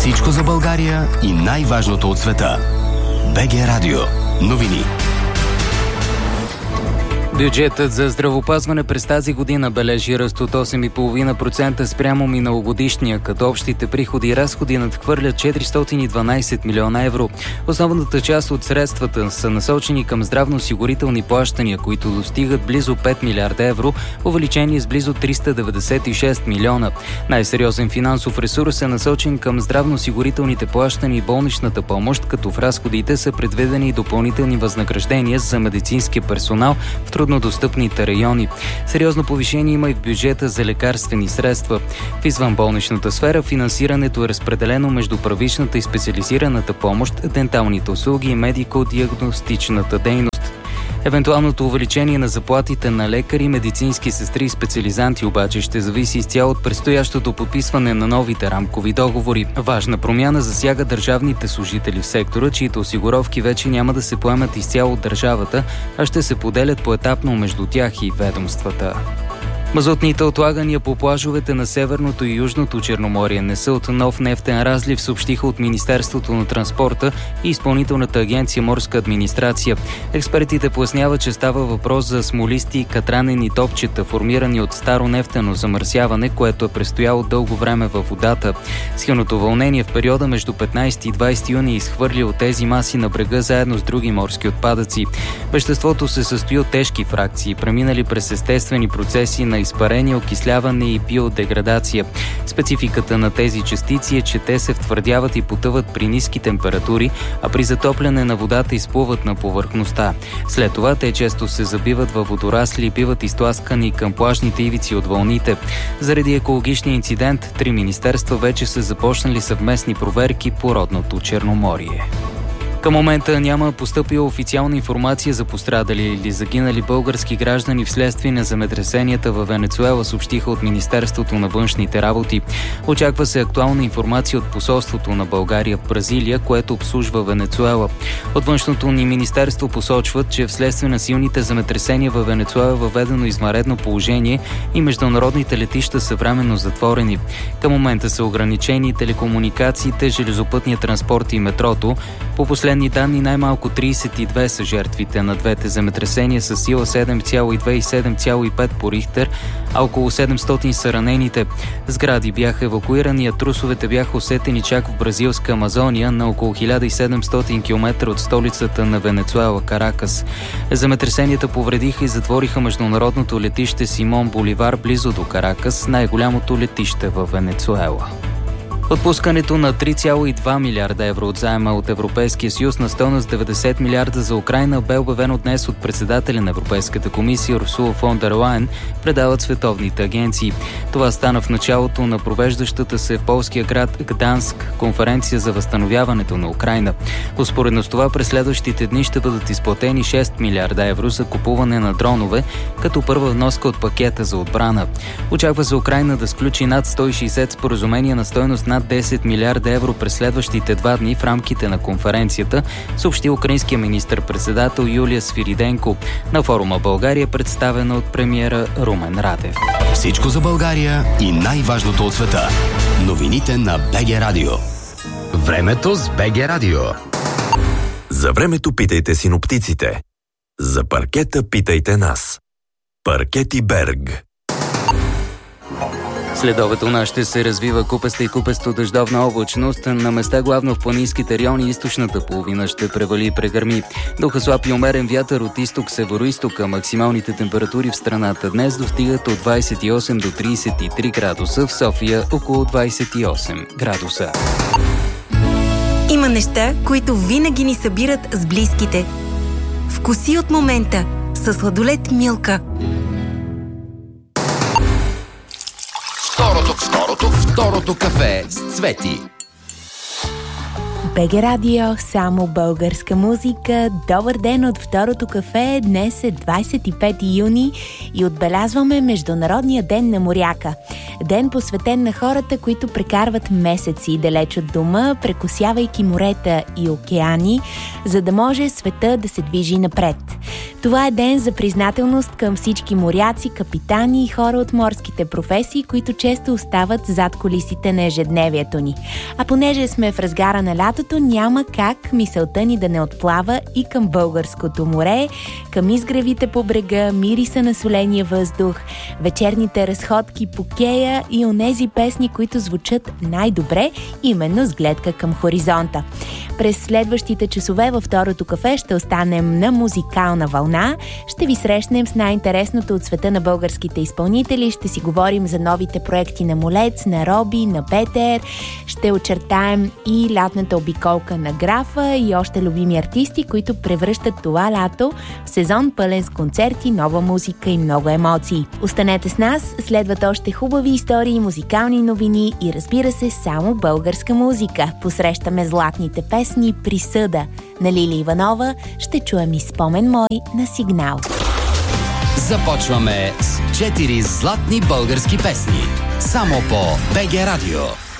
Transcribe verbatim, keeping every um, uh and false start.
Всичко за България и най-важното от света. БГ Радио. Новини. Бюджетът за здравеопазване през тази година бележи ръст от осем цяло и пет процента спрямо миналогодишния, като общите приходи и разходи надхвърлят четиристотин и дванадесет милиона евро. Основната част от средствата са насочени към здравноосигурителни плащания, които достигат близо пет милиарда евро, увеличение с близо триста деветдесет и шест милиона. Най-сериозен финансов ресурс е насочен към здравноосигурителните плащания и болничната помощ, като в разходите са предвидени и допълнителни възнаграждения за медицинския персонал в труднодостъпните райони. Сериозно повишение има и в бюджета за лекарствени средства. В извънболничната сфера финансирането е разпределено между първичната и специализираната помощ, денталните услуги и медико-диагностичната дейност. Евентуалното увеличение на заплатите на лекари, медицински сестри и специализанти обаче ще зависи изцяло от предстоящото подписване на новите рамкови договори. Важна промяна засяга държавните служители в сектора, чието осигуровки вече няма да се поемат изцяло от държавата, а ще се поделят поетапно между тях и ведомствата. Мазутните отлагания по плажовете на Северното и Южното Черноморие не са от нов нефтен разлив, съобщиха от Министерството на транспорта и Изпълнителната агенция Морска администрация. Експертите поясняват, че става въпрос за смолисти, катранени топчета, формирани от старо нефтено замърсяване, което е престояло дълго време във водата. Силното вълнение в периода между петнадесети и двадесети юни изхвърли от тези маси на брега заедно с други морски отпадъци. Веществото се състои от тежки фракции, преминали през естествени процеси на изпарение, окисляване и биодеградация. Спецификата на тези частици е, че те се втвърдяват и потъват при ниски температури, а при затопляне на водата изплуват на повърхността. След това те често се забиват във водорасли и биват изтласкани към плажните ивици от вълните. Заради екологичния инцидент, три министерства вече са започнали съвместни проверки по родното Черноморие. Към момента няма постъпила официална информация за пострадали или загинали български граждани вследствие на земетресенията във Венецуела, съобщиха от Министерството на външните работи. Очаква се актуална информация от посолството на България в Бразилия, което обслужва Венецуела. От външното ни министерство посочват, че вследствие на силните земетресения във Венецуела е въведено извънредно положение и международните летища са временно затворени. Към момента са ограничени телекомуникациите, железопътния транспорт и метрото. По последни данни най-малко тридесет и две са жертвите на двете земетресения с сила седем цяло и две и седем цяло и пет по Рихтер, а около седемстотин са ранените. Сгради бяха евакуирани, а трусовете бяха усетени чак в бразилска Амазония на около хиляда и седемстотин километра от столицата на Венецуела, Каракас. Земетресенията повредиха и затвориха международното летище Симон Боливар близо до Каракас, най-голямото летище във Венецуела. Отпускането на три цяло и два милиарда евро от заема от Европейския съюз на стойност деветдесет милиарда за Украйна бе обявено днес от председателя на Европейската комисия Урсула фон дер Лайен, предават световните агенции. Това стана в началото на провеждащата се в полския град Гданск конференция за възстановяването на Украйна. Успоредно с това през следващите дни ще бъдат изплатени шест милиарда евро за купуване на дронове, като първа вноска от пакета за отбрана. Очаква се Украйна да сключи над сто и шейсет споразумения на стойност над десет милиарда евро през следващите два дни в рамките на конференцията, съобщи украинския министър-председател Юлия Свириденко. На форума България, представена от премиера Румен Радев. Всичко за България и най-важното от света. Новините на БГ Радио. Времето с БГ Радио. За времето питайте синоптиците. За паркета питайте нас. Паркети Берг. Следобед у нас ще се развива купеста и купесто дъждовна облачност. На места главно в планинските райони източната половина ще превали и прегърми. Духа слаб и умерен вятър от изток североизтока. Максималните температури в страната днес достигат от двадесет и осем до тридесет и три градуса. В София около двадесет и осем градуса. Има неща, които винаги ни събират с близките. Вкуси от момента със сладолед Милка. Второто, второто, второто кафе с Цвети. БГ Радио, само българска музика. Добър ден от второто кафе. Днес е двадесет и пети юни и отбелязваме Международния ден на моряка. Ден посветен на хората, които прекарват месеци далеч от дома, прекосявайки морета и океани, за да може света да се движи напред. Това е ден за признателност към всички моряци, капитани и хора от морските професии, които често остават зад кулисите на ежедневието ни. А понеже сме в разгара на лятото, няма как мисълта ни да не отплава и към българското море, към изгревите по брега, мириса на соления въздух, вечерните разходки по кея и онези песни, които звучат най-добре, именно с гледка към хоризонта. През следващите часове във второто кафе ще останем на музикална вълна. Ще ви срещнем с най-интересното от света на българските изпълнители. Ще си говорим за новите проекти на Молец, на Роби, на Петер. Ще очертаем и лятната обиколка на Графа и още любими артисти, които превръщат това лято в сезон пълен с концерти, нова музика и много емоции. Останете с нас, следват още хубави истории, музикални новини и разбира се само българска музика. Посрещаме златните песни "Присъда" на Лили Иванова. Ще чуем и "Спомен мой" на Сигнал. Започваме с четири златни български песни. Само по БГ Радио.